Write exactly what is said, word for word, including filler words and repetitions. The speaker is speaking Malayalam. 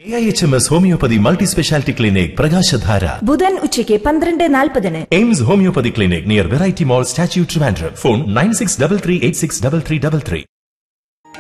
A I H M S homeopathy multi speciality clinic പ്രകാശധാര ബുധൻ ഉച്ചയ്ക്ക് പന്ത്രണ്ട് നാൽപ്പതിന്. AIIMS homeopathy clinic near variety മോൾ statue Trivandrum. Phone nine six double three eight six double three double three.